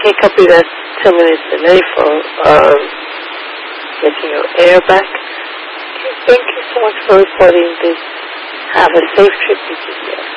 Okay, copy that. 10 minutes delay for getting your air back. Okay, thank you so much for reporting this. Have a safe trip to GDS.